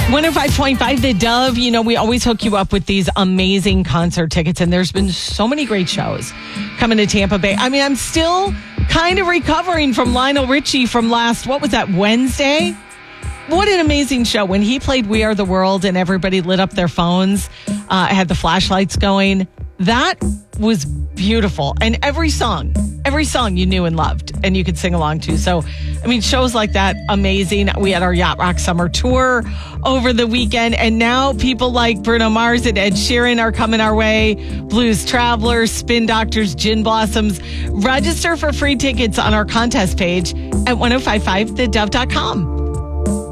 105.5 The Dove. You know, we always hook you up with these amazing concert tickets, and there's been so many great shows coming to Tampa Bay. I mean, I'm still kind of recovering from Lionel Richie from Wednesday? What an amazing show. When he played We Are the World and everybody lit up their phones, had the flashlights going. That was beautiful. And every song you knew and loved and you could sing along to. So, I mean, shows like that, amazing. We had our Yacht Rock Summer Tour over the weekend. And now people like Bruno Mars and Ed Sheeran are coming our way. Blues Travelers, Spin Doctors, Gin Blossoms. Register for free tickets on our contest page at 1055thedove.com.